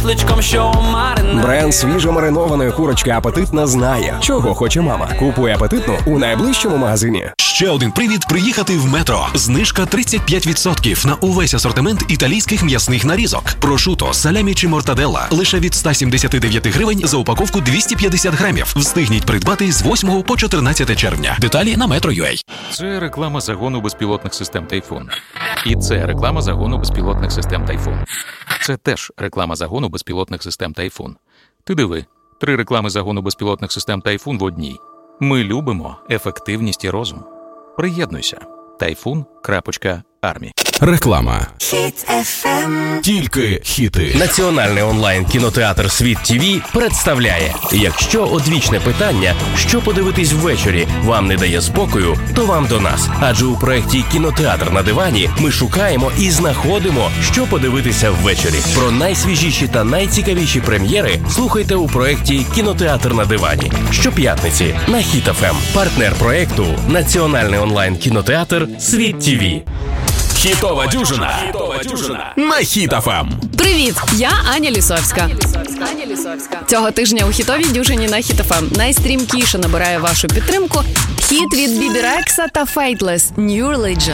Бренд свіжомаринованої курочки «Апетитна» знає, чого хоче мама. Купуй «Апетитну» у найближчому магазині. Ще один привід приїхати в Метро. Знижка 35% на увесь асортимент італійських м'ясних нарізок. Прошуто, салямі чи мортаделла лише від 179 гривень за упаковку 250 грамів. Встигніть придбати з 8 по 14 червня. Деталі на Metro.ua. Це реклама загону безпілотних систем «Тайфун». І це реклама загону безпілотних систем «Тайфун». Це теж реклама загону безпілотних систем «Тайфун». Ти диви, 3 реклами загону безпілотних систем «Тайфун» в одній. Ми любимо ефективність і розум. Приєднуйся. Typhoon.Army. Реклама. Хіт FM. Тільки хіти. Національний онлайн-кінотеатр «Світ ТВ» представляє: якщо одвічне питання, що подивитись ввечері, вам не дає спокою, то вам до нас. Адже у проєкті «Кінотеатр на дивані» ми шукаємо і знаходимо, що подивитися ввечері. Про найсвіжіші та найцікавіші прем'єри слухайте у проєкті «Кінотеатр на дивані». Щоп'ятниці на Хіт FM. Партнер проєкту – Національний онлайн-кінотеатр «Світ ТВ». Хітова дюжина на Хіт FM. Привіт, я Аня Лісовська. Цього тижня у хітовій дюжині на Хіт FM найстрімкіше набирає вашу підтримку хіт від Бібі Рекса та Faithless «New Religion».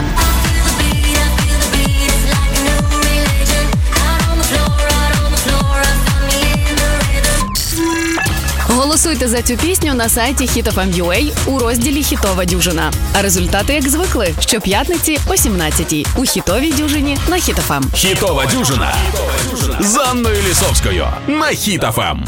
Голосуйте за цю пісню на сайті HitFM.ua у розділі «Хітова дюжина». А результати, як звикли, щоп'ятниці о 17-й у хітовій дюжині на Хіт FM. Хітова дюжина з Анною Лісовською на Хіт FM.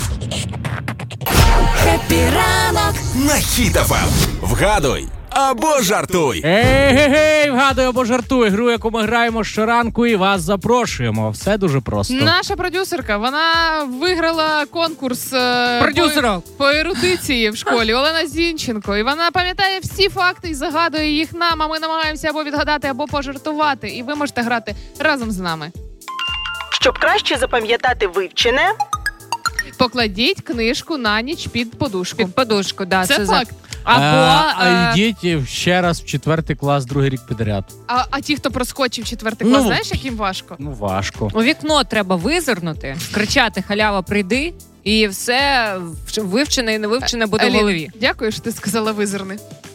Хеппі ранок На Хіт FM. Вгадуй або жартуй. Ей, вгадуй або жартуй. Гру, яку ми граємо щоранку, і вас запрошуємо. Все дуже просто. Наша продюсерка, вона виграла конкурс по ерудиції в школі. Олена Зінченко. І вона пам'ятає всі факти і загадує їх нам, а ми намагаємося або відгадати, або пожартувати. І ви можете грати разом з нами. Щоб краще запам'ятати вивчене, покладіть книжку на ніч під подушку. Під подушку, да. Це факт. А йдіть ще раз в 4 клас, другий рік підряд. А ті, хто проскочив 4 клас, знаєш, як їм важко? Ну, важко. У вікно треба визирнути, кричати «халява, прийди», і все вивчене і не вивчене буде в голові. Дякую, що ти сказала визирни.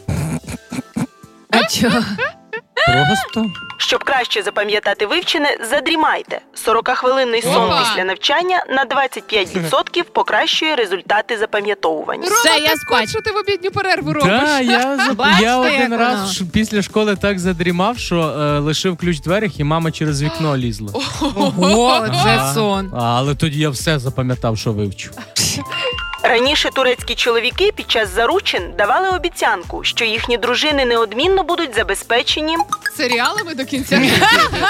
А чого? Просто. щоб краще запам'ятати вивчене, задрімайте. 40-хвилинний сон після навчання на 25% покращує результати запам'ятовування. Все, я спать. Що ти в обідню перерву робиш? Так, я один раз після школи так задрімав, що лишив ключ в дверях, і мама через вікно лізла. Ого, це сон. Але тоді я все запам'ятав, що вивчу. Раніше турецькі чоловіки під час заручин давали обіцянку, що їхні дружини неодмінно будуть забезпечені серіалами до кінця життя.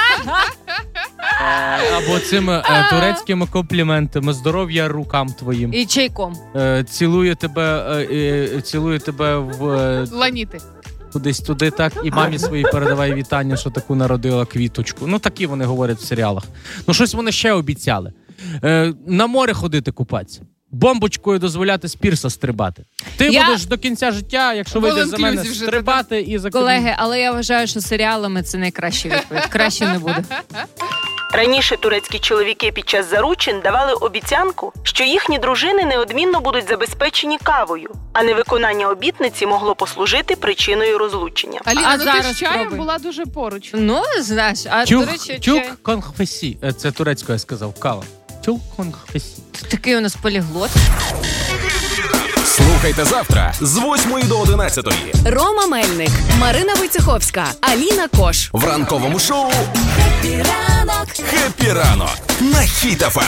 Або цими турецькими компліментами. Здоров'я рукам твоїм. І чайком. Цілує тебе в... Ланіти. Кудись туди так, і мамі своїй передавай вітання, що таку народила квіточку. Ну, такі вони говорять в серіалах. Ну, щось вони ще обіцяли. На море ходити купатися. Бомбочкою дозволяти з пірса стрибати. Ти будеш до кінця життя, якщо вийдеш за мене, стрибати і за колеги, але я вважаю, що серіалами це найкращий відповідь. Краще не буде. Раніше турецькі чоловіки під час заручин давали обіцянку, що їхні дружини неодмінно будуть забезпечені кавою, а невиконання обітниці могло послужити причиною розлучення. Аліна, ти з чаєм була дуже поруч. Ну, знаєш, до речі, чук конфесі. Це турецькою я сказав, кава. Чук конфесі. Такий у нас поліглот. Слухайте завтра з 8 до 11. Рома Мельник, Марина Войцеховська, Аліна Кош. В ранковому шоу Хеппі ранок. «Хеппі ранок» на Хіт FM.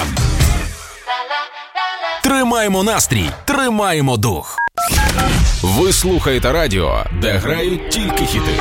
Тримаємо настрій, тримаємо дух. Ви слухаєте радіо, де грають тільки хіти.